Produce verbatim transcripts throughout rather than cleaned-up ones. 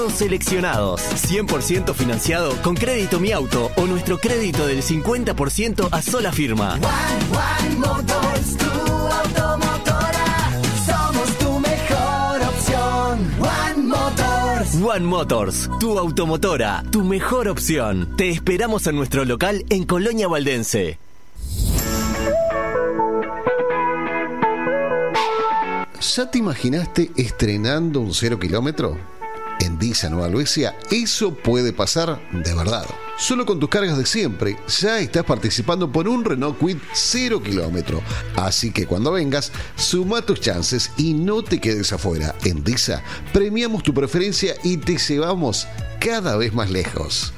Seleccionados, cien por ciento financiado con Crédito Mi Auto o nuestro crédito del cincuenta por ciento a sola firma. One, One Motors, tu automotora, somos tu mejor opción. One Motors. One Motors, tu automotora, tu mejor opción. Te esperamos en nuestro local en Colonia Valdense. ¿Ya te imaginaste estrenando un cero kilómetro? En Disa Nueva Albesia, eso puede pasar de verdad. Solo con tus cargas de siempre, ya estás participando por un Renault Kwid cero kilómetro. Así que cuando vengas, suma tus chances y no te quedes afuera. En Disa, premiamos tu preferencia y te llevamos cada vez más lejos.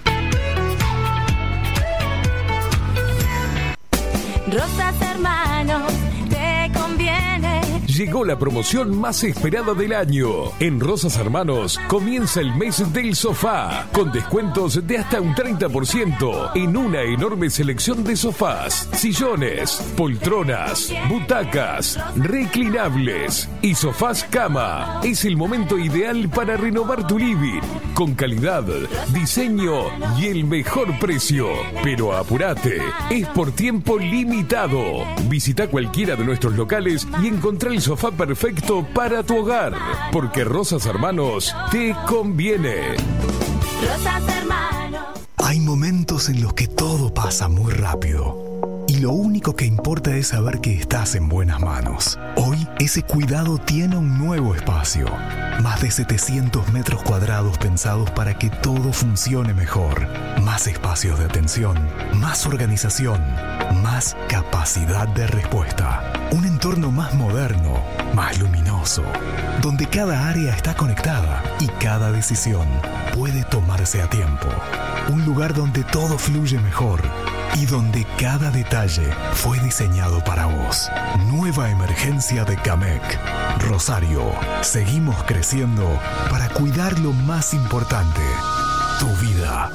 Rosas Hermanos, te conviene. Llegó la promoción más esperada del año. En Rosas Hermanos comienza el mes del sofá, con descuentos de hasta un treinta por ciento en una enorme selección de sofás, sillones, poltronas, butacas, reclinables y sofás cama. Es el momento ideal para renovar tu living, con calidad, diseño y el mejor precio. Pero apurate, es por tiempo limitado. Visita cualquiera de nuestros locales y encontrá el sofá perfecto para tu hogar, porque Rosas Hermanos te conviene. Rosas Hermanos. Hay momentos en los que todo pasa muy rápido y lo único que importa es saber que estás en buenas manos. Hoy ese cuidado tiene un nuevo espacio. Más de setecientos metros cuadrados pensados para que todo funcione mejor. Más espacios de atención, más organización, más capacidad de respuesta. Un entorno más moderno, más luminoso, donde cada área está conectada y cada decisión puede tomarse a tiempo. Un lugar donde todo fluye mejor y donde cada detalle fue diseñado para vos. Nueva emergencia de Camec. Rosario, seguimos creciendo para cuidar lo más importante, tu vida.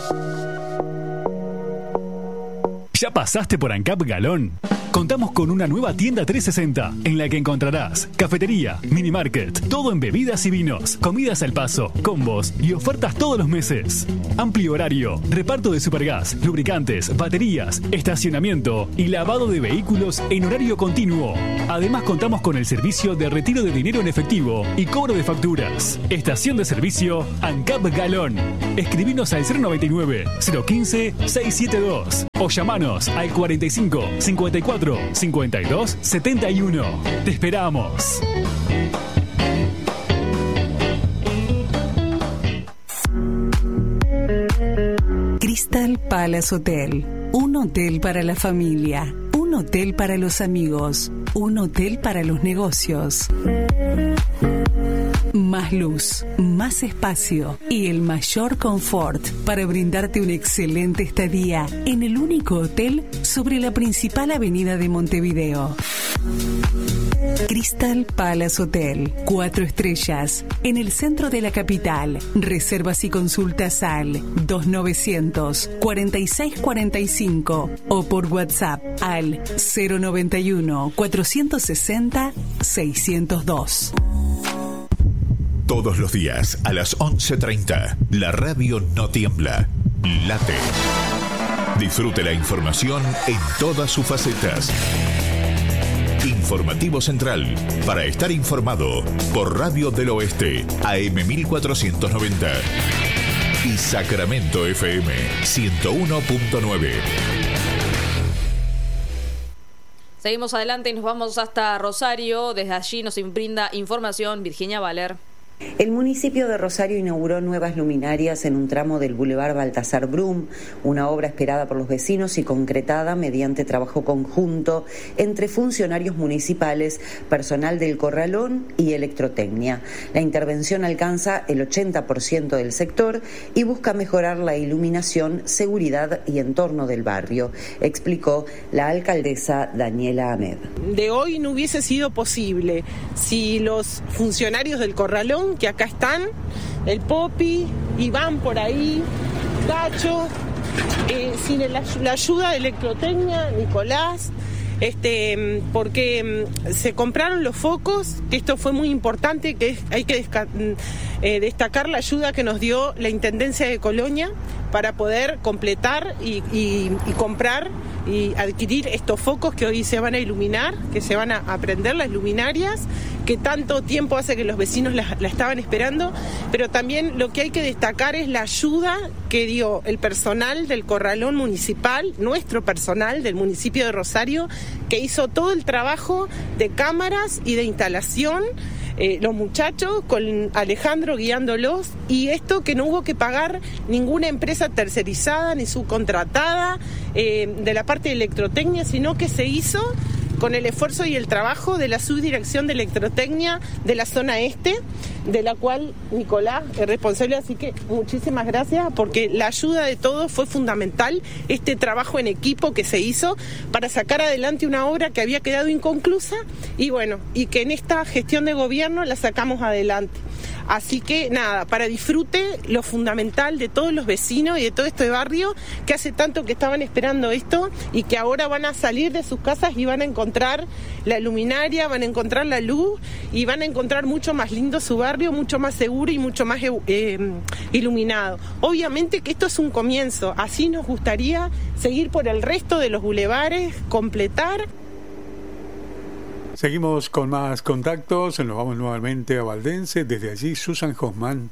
¿Ya pasaste por ANCAP Galón? Contamos con una nueva tienda trescientos sesenta en la que encontrarás cafetería, mini market, todo en bebidas y vinos, comidas al paso, combos y ofertas todos los meses. Amplio horario, reparto de supergas, lubricantes, baterías, estacionamiento y lavado de vehículos en horario continuo. Además contamos con el servicio de retiro de dinero en efectivo y cobro de facturas. Estación de servicio ANCAP Galón. Escribinos al cero noventa y nueve, cero quince, seiscientos setenta y dos o llamanos al cuarenta y cinco, cincuenta y cuatro, cincuenta y dos, setenta y uno. Te esperamos. Crystal Palace Hotel. Un hotel para la familia, un hotel para los amigos, un hotel para los negocios. Más luz, más espacio y el mayor confort para brindarte una excelente estadía en el único hotel sobre la principal avenida de Montevideo. Crystal Palace Hotel, cuatro estrellas, en el centro de la capital. Reservas y consultas al dos novecientos, cuarenta y seis cuarenta y cinco o por WhatsApp al cero noventa y uno, cuatrocientos sesenta, seiscientos dos. Todos los días a las once treinta, la radio no tiembla, late. Disfrute la información en todas sus facetas. Informativo Central, para estar informado, por Radio del Oeste, A M mil cuatrocientos noventa y Sacramento F M ciento uno punto nueve. Seguimos adelante y nos vamos hasta Rosario. Desde allí nos brinda información Virginia Valer. El municipio de Rosario inauguró nuevas luminarias en un tramo del Boulevard Baltasar Brum, una obra esperada por los vecinos y concretada mediante trabajo conjunto entre funcionarios municipales, personal del Corralón y Electrotecnia. La intervención alcanza el ochenta por ciento del sector y busca mejorar la iluminación, seguridad y entorno del barrio, explicó la alcaldesa Daniela Ahmed. De hoy no hubiese sido posible si los funcionarios del Corralón, que acá están, el Popi, Iván por ahí, Tacho, eh, sin el, la ayuda de Electrotecnia, Nicolás, este, porque se compraron los focos, que esto fue muy importante, que hay que desca- eh, destacar la ayuda que nos dio la Intendencia de Colonia para poder completar y, y, y comprar y adquirir estos focos que hoy se van a iluminar, que se van a, a prender las luminarias, que tanto tiempo hace que los vecinos la, la estaban esperando, pero también lo que hay que destacar es la ayuda que dio el personal del Corralón Municipal, nuestro personal del municipio de Rosario, que hizo todo el trabajo de cámaras y de instalación. Eh, los muchachos con Alejandro guiándolos, y esto que no hubo que pagar ninguna empresa tercerizada ni subcontratada eh, de la parte de electrotecnia, sino que se hizo con el esfuerzo y el trabajo de la subdirección de electrotecnia de la zona este, de la cual Nicolás es responsable, así que muchísimas gracias, porque la ayuda de todos fue fundamental, este trabajo en equipo que se hizo para sacar adelante una obra que había quedado inconclusa y bueno, y que en esta gestión de gobierno la sacamos adelante. Así que nada, para disfrute lo fundamental de todos los vecinos y de todo este barrio que hace tanto que estaban esperando esto y que ahora van a salir de sus casas y van a encontrar la luminaria, van a encontrar la luz y van a encontrar mucho más lindo su barrio, mucho más seguro y mucho más eh, iluminado. Obviamente que esto es un comienzo, así nos gustaría seguir por el resto de los bulevares, completar. Seguimos con más contactos, nos vamos nuevamente a Valdense, desde allí Susan Hoffman.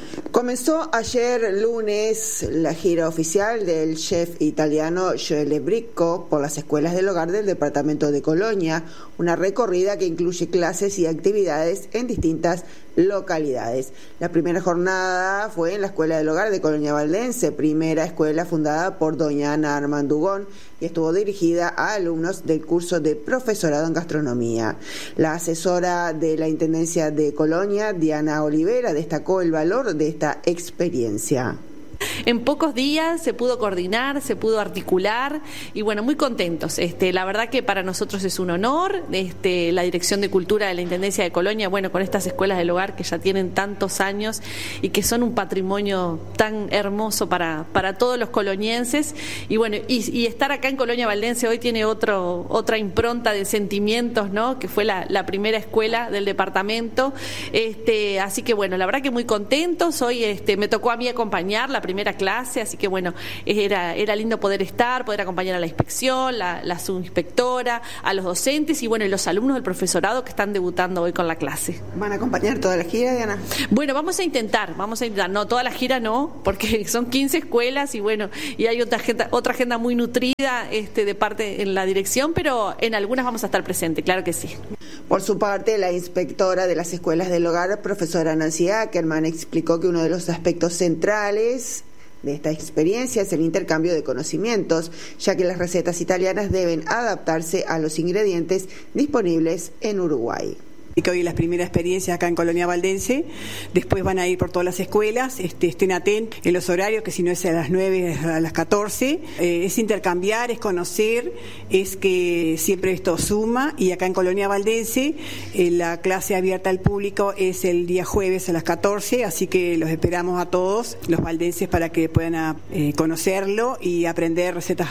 Comenzó ayer lunes la gira oficial del chef italiano Joele Bricco por las escuelas del hogar del departamento de Colonia, una recorrida que incluye clases y actividades en distintas localidades. La primera jornada fue en la Escuela del Hogar de Colonia Valdense, primera escuela fundada por doña Ana Armandugón y estuvo dirigida a alumnos del curso de profesorado en gastronomía. La asesora de la Intendencia de Colonia, Diana Olivera, destacó el valor de esta experiencia. En pocos días se pudo coordinar, se pudo articular y bueno, muy contentos. Este, la verdad que para nosotros es un honor, este, la Dirección de Cultura de la Intendencia de Colonia, bueno, con estas escuelas del hogar que ya tienen tantos años y que son un patrimonio tan hermoso para, para todos los colonienses. Y bueno, y, y estar acá en Colonia Valdense hoy tiene otro, otra impronta de sentimientos, ¿no? Que fue la, la primera escuela del departamento. Este, así que bueno, la verdad que muy contentos. Hoy este, me tocó a mí acompañar la primera clase, así que bueno, era, era lindo poder estar, poder acompañar a la inspección, la, la subinspectora, a los docentes y bueno, y los alumnos del profesorado que están debutando hoy con la clase. ¿Van a acompañar toda la gira, Diana? Bueno, vamos a intentar, vamos a intentar, no, toda la gira no, porque son quince escuelas y bueno, y hay otra agenda, otra agenda muy nutrida este, de parte en la dirección, pero en algunas vamos a estar presentes, claro que sí. Por su parte, la inspectora de las escuelas del hogar, profesora Nancy Ackerman, explicó que uno de los aspectos centrales de esta experiencia es el intercambio de conocimientos, ya que las recetas italianas deben adaptarse a los ingredientes disponibles en Uruguay. Y que hoy es la primera experiencia acá en Colonia Valdense, después van a ir por todas las escuelas, este, estén atentos en los horarios, que si no es a las nueve, es a las catorce, eh, es intercambiar, es conocer, es que siempre esto suma, y acá en Colonia Valdense eh, la clase abierta al público es el día jueves a las catorce, así que los esperamos a todos, los valdenses, para que puedan eh, conocerlo y aprender recetas.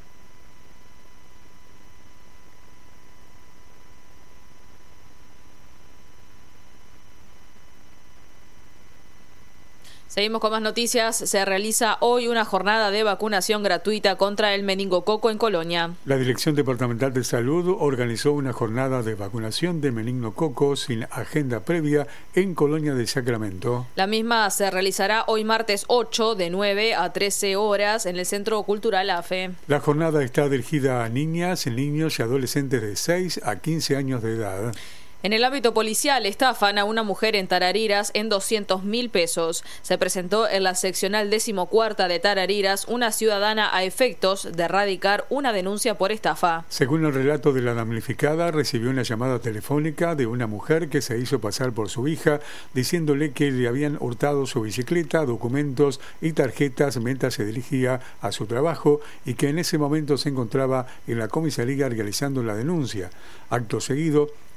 Seguimos con más noticias. Se realiza hoy una jornada de vacunación gratuita contra el meningococo en Colonia. La Dirección Departamental de Salud organizó una jornada de vacunación de meningococo sin agenda previa en Colonia de Sacramento. La misma se realizará hoy martes ocho de nueve a trece horas en el Centro Cultural A F E. La jornada está dirigida a niñas, niños y adolescentes de seis a quince años de edad. En el ámbito policial, estafan a una mujer en Tarariras en doscientos mil pesos. Se presentó en la seccional decimocuarta de Tarariras una ciudadana a efectos de radicar una denuncia por estafa. Según el relato de la damnificada, recibió una llamada telefónica de una mujer que se hizo pasar por su hija, diciéndole que le habían hurtado su bicicleta, documentos y tarjetas mientras se dirigía a su trabajo y que en ese momento se encontraba en la comisaría realizando la denuncia. Acto seguido,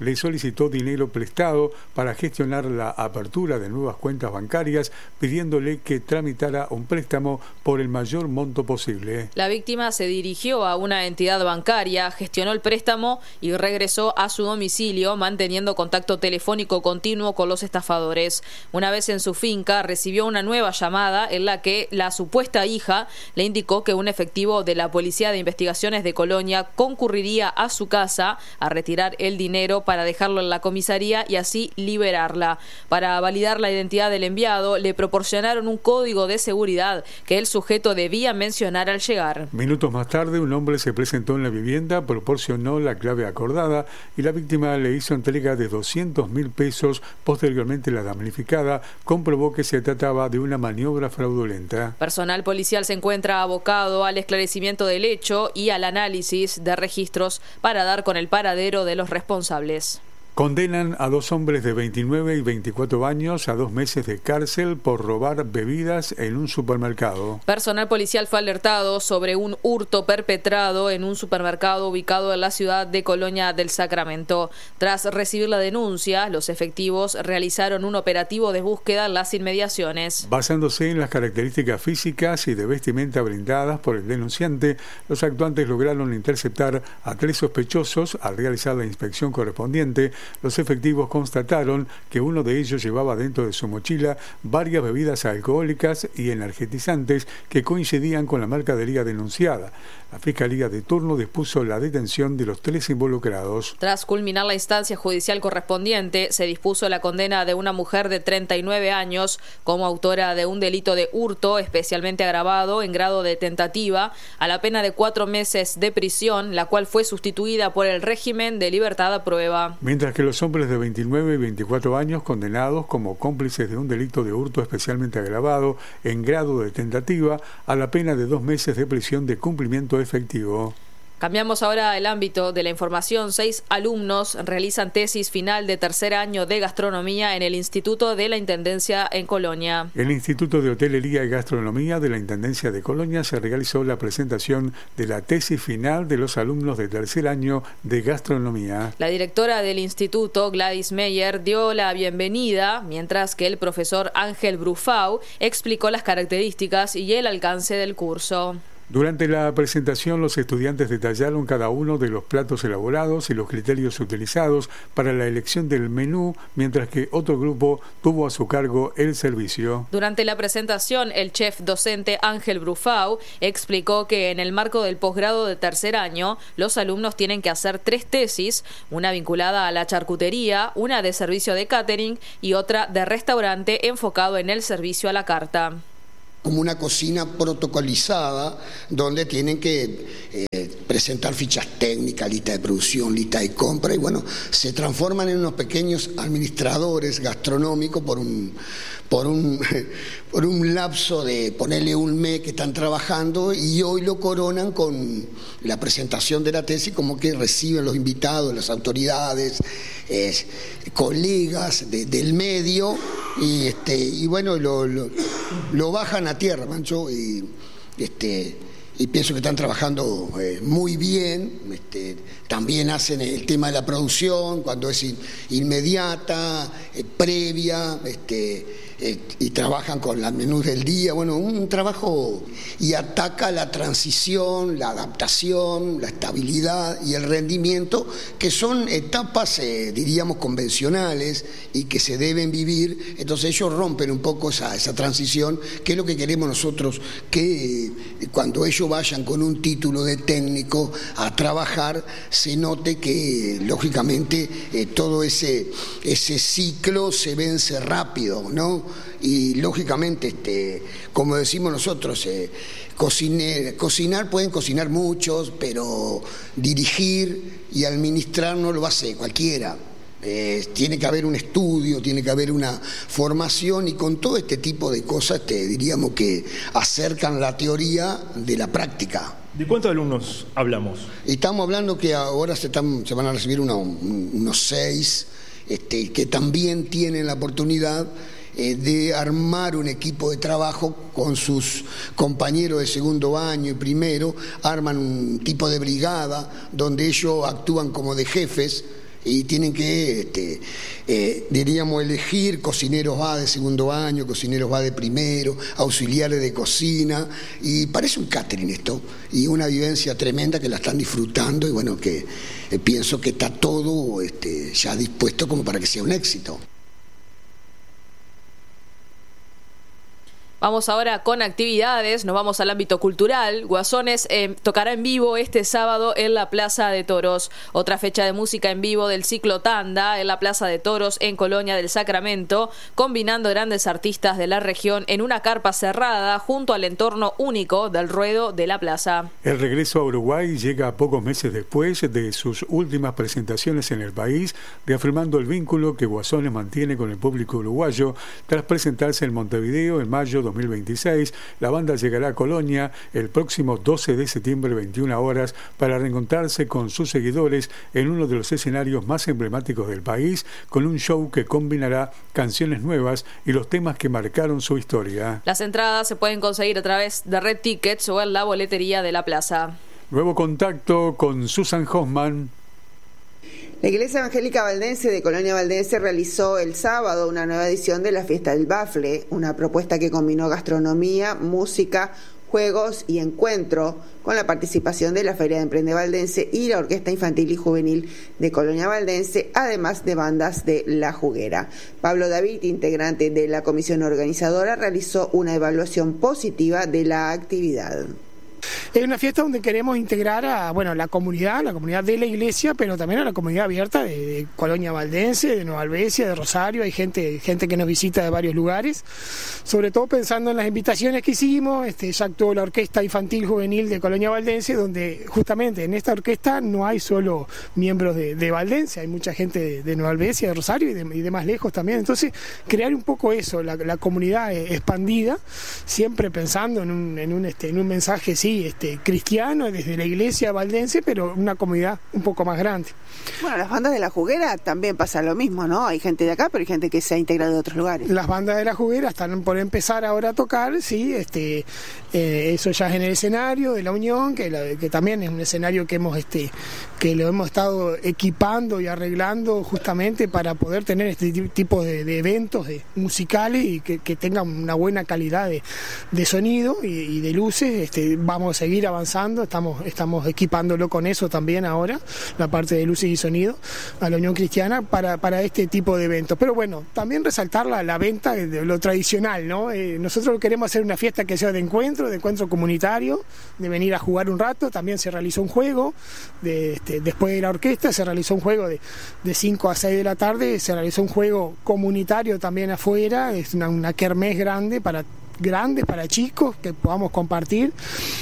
le solicitó dinero prestado para gestionar la apertura de nuevas cuentas bancarias, pidiéndole que tramitara un préstamo por el mayor monto posible. La víctima se dirigió a una entidad bancaria, gestionó el préstamo y regresó a su domicilio, manteniendo contacto telefónico continuo con los estafadores. Una vez en su finca, recibió una nueva llamada en la que la supuesta hija le indicó que un efectivo de la Policía de Investigaciones de Colonia concurriría a su casa a retirar el dinero para dejarlo en la comisaría y así liberarla. Para validar la identidad del enviado, le proporcionaron un código de seguridad que el sujeto debía mencionar al llegar. Minutos más tarde, un hombre se presentó en la vivienda, proporcionó la clave acordada y la víctima le hizo entrega de doscientos mil pesos. Posteriormente, la damnificada comprobó que se trataba de una maniobra fraudulenta. Personal policial se encuentra abocado al esclarecimiento del hecho y al análisis de registros para dar con el paradero de los responsables. Condenan a dos hombres de veintinueve y veinticuatro años a dos meses de cárcel por robar bebidas en un supermercado. Personal policial fue alertado sobre un hurto perpetrado en un supermercado ubicado en la ciudad de Colonia del Sacramento. Tras recibir la denuncia, los efectivos realizaron un operativo de búsqueda en las inmediaciones. Basándose en las características físicas y de vestimenta brindadas por el denunciante, los actuantes lograron interceptar a tres sospechosos. Al realizar la inspección correspondiente, los efectivos constataron que uno de ellos llevaba dentro de su mochila varias bebidas alcohólicas y energetizantes que coincidían con la mercadería denunciada. La Fiscalía de turno dispuso la detención de los tres involucrados. Tras culminar la instancia judicial correspondiente, se dispuso la condena de una mujer de treinta y nueve años como autora de un delito de hurto especialmente agravado en grado de tentativa a la pena de cuatro meses de prisión, la cual fue sustituida por el régimen de libertad a prueba. Mientras que los hombres de veintinueve y veinticuatro años condenados como cómplices de un delito de hurto especialmente agravado en grado de tentativa a la pena de dos meses de prisión de cumplimiento efectivo. Cambiamos ahora el ámbito de la información. Seis alumnos realizan tesis final de tercer año de gastronomía en el Instituto de la Intendencia en Colonia. En el Instituto de Hotelería y Gastronomía de la Intendencia de Colonia se realizó la presentación de la tesis final de los alumnos de tercer año de gastronomía. La directora del instituto, Gladys Meyer, dio la bienvenida, mientras que el profesor Ángel Brufau explicó las características y el alcance del curso. Durante la presentación, los estudiantes detallaron cada uno de los platos elaborados y los criterios utilizados para la elección del menú, mientras que otro grupo tuvo a su cargo el servicio. Durante la presentación, el chef docente Ángel Brufau explicó que en el marco del posgrado de tercer año, los alumnos tienen que hacer tres tesis, una vinculada a la charcutería, una de servicio de catering y otra de restaurante enfocado en el servicio a la carta. Como una cocina protocolizada donde tienen que eh, presentar fichas técnicas, lista de producción, lista de compra y bueno, se transforman en unos pequeños administradores gastronómicos por un, por un, por un lapso de ponerle un mes que están trabajando y hoy lo coronan con la presentación de la tesis como que reciben los invitados, las autoridades, eh, colegas de, del medio y, este, y bueno, lo, lo, lo bajan a tierra, Mancho, y este y pienso que están trabajando eh, muy bien. Este, también hacen el tema de la producción cuando es in, inmediata, eh, previa, este, eh, y trabajan con la menús del día. Bueno, un trabajo y ataca la transición, la adaptación, la estabilidad y el rendimiento, que son etapas, eh, diríamos, convencionales y que se deben vivir. Entonces ellos rompen un poco esa, esa transición, que es lo que queremos nosotros, que eh, cuando ellos vayan con un título de técnico a trabajar, se note que lógicamente eh, todo ese, ese ciclo se vence rápido, ¿no? Y lógicamente, este, como decimos nosotros, eh, cocinar, cocinar pueden cocinar muchos, pero dirigir y administrar no lo hace cualquiera. Eh, tiene que haber un estudio, tiene que haber una formación y con todo este tipo de cosas te diríamos que acercan la teoría de la práctica. ¿De cuántos alumnos hablamos? Estamos hablando que ahora se, están, se van a recibir unos, unos seis este, que también tienen la oportunidad eh, de armar un equipo de trabajo con sus compañeros de segundo año y primero, arman un tipo de brigada donde ellos actúan como de jefes. y tienen que, este, eh, diríamos, elegir cocineros va de segundo año, cocineros va de primero, auxiliares de cocina, y parece un catering esto, y una vivencia tremenda que la están disfrutando, y bueno, que eh, pienso que está todo este, ya dispuesto como para que sea un éxito. Vamos ahora con actividades, nos vamos al ámbito cultural. Guasones eh, tocará en vivo este sábado en la Plaza de Toros. Otra fecha de música en vivo del ciclo Tanda en la Plaza de Toros en Colonia del Sacramento, combinando grandes artistas de la región en una carpa cerrada junto al entorno único del ruedo de la plaza. El regreso a Uruguay llega pocos meses después de sus últimas presentaciones en el país, reafirmando el vínculo que Guasones mantiene con el público uruguayo. Tras presentarse en Montevideo en mayo de dos mil veintiséis, la banda llegará a Colonia el próximo doce de septiembre, veintiuna horas, para reencontrarse con sus seguidores en uno de los escenarios más emblemáticos del país, con un show que combinará canciones nuevas y los temas que marcaron su historia. Las entradas se pueden conseguir a través de Red Tickets o en la boletería de la plaza. Nuevo contacto con Susan Hoffman. La Iglesia Evangélica Valdense de Colonia Valdense realizó el sábado una nueva edición de la Fiesta del Bafle, una propuesta que combinó gastronomía, música, juegos y encuentro, con la participación de la Feria de Emprende Valdense y la Orquesta Infantil y Juvenil de Colonia Valdense, además de bandas de La Juguera. Pablo David, integrante de la comisión organizadora, realizó una evaluación positiva de la actividad. Es una fiesta donde queremos integrar a bueno, la comunidad, la comunidad de la iglesia, pero también a la comunidad abierta de, de Colonia Valdense, de Nueva Albesia, de Rosario. Hay gente, gente que nos visita de varios lugares, sobre todo pensando en las invitaciones que hicimos. Este, ya actuó la Orquesta Infantil Juvenil de Colonia Valdense, donde justamente en esta orquesta no hay solo miembros de, de Valdense, hay mucha gente de, de Nueva Albesia, de Rosario y de, y de más lejos también. Entonces, crear un poco eso, la, la comunidad expandida, siempre pensando en un, en un, este, en un mensaje, sí, Este, cristiano desde la iglesia valdense, pero una comunidad un poco más grande. Bueno, las bandas de La Juguera también pasa lo mismo, ¿no? Hay gente de acá, pero hay gente que se ha integrado de otros lugares. Las bandas de La Juguera están por empezar ahora a tocar, sí, este, eh, eso ya es en el escenario de La Unión, que, la, que también es un escenario que hemos, este, que lo hemos estado equipando y arreglando justamente para poder tener este tipo de, de eventos de, musicales y que, que tengan una buena calidad de, de sonido y, y de luces. Este, vamos a seguir avanzando, estamos, estamos equipándolo con eso también ahora, la parte de luces y sonido, a la Unión Cristiana para, para este tipo de eventos. Pero bueno, también resaltar la, la venta de lo tradicional, ¿no? Eh, nosotros queremos hacer una fiesta que sea de encuentro, de encuentro comunitario, de venir a jugar un rato. También se realizó un juego, de, este, después de la orquesta se realizó un juego de, de cinco a seis de la tarde, se realizó un juego comunitario también afuera, es una, una kermés grande para grandes, para chicos, que podamos compartir.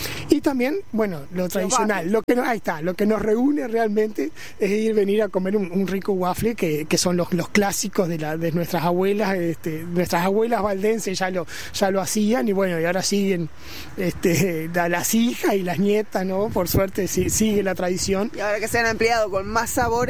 Y también, bueno, lo tradicional, lo que no, ahí está, lo que nos reúne realmente es ir venir a comer un, un rico waffle, que, que son los, los clásicos de, la, de nuestras abuelas, este, nuestras abuelas valdenses ya lo, ya lo hacían, y bueno, y ahora siguen este, las hijas y las nietas, ¿no? Por suerte sí, sigue la tradición. Y ahora que se han ampliado con más sabores,